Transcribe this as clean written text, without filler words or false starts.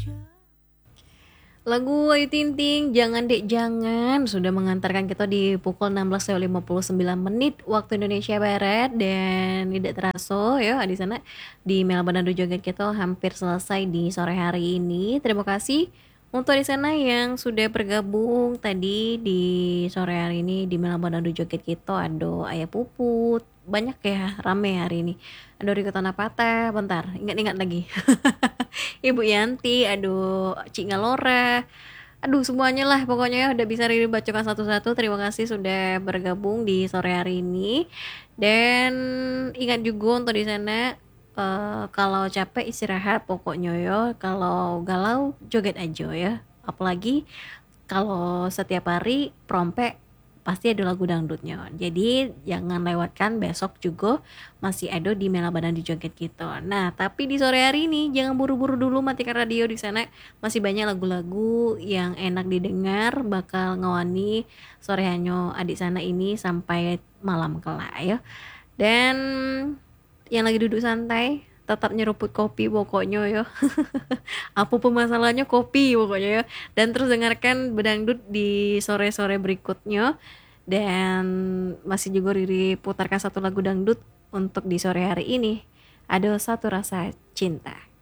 Lagu Ayu Ting Ting, Jangan Dek Jangan sudah mengantarkan kita di pukul 16.59 waktu Indonesia Barat dan tidak terasa ya di sana di Melbourne Joget kita hampir selesai di sore hari ini. Terima kasih untuk di sana yang sudah bergabung tadi di sore hari ini di Melbourne Joget kita. Aduh, Ayah Puput, banyak ya rame hari ini. Aduh, Riko Tanah Patah, bentar, ingat-ingat lagi. Ibu Yanti, aduh, Cik Ngalora, aduh semuanya lah pokoknya ya udah bisa Riri bacakan satu-satu. Terima kasih sudah bergabung di sore hari ini. Dan ingat juga untuk di sana kalau capek istirahat pokoknya ya. Kalau galau joget aja ya. Apalagi kalau setiap hari prompek pasti ada lagu dangdutnya. Jadi jangan lewatkan besok juga masih ada di Mela Badan di Joget gitu. Nah, tapi di sore hari ini jangan buru-buru dulu matikan radio di sana. Masih banyak lagu-lagu yang enak didengar bakal ngawani sore hanyo adik sana ini sampai malam kelak ya. Dan yang lagi duduk santai tetap nyeruput kopi pokoknya ya. Apapun masalahnya kopi pokoknya ya. Dan terus dengarkan bedangdut di sore-sore berikutnya. Dan masih juga Riri putarkan satu lagu dangdut untuk di sore hari ini. Ada Satu Rasa Cinta.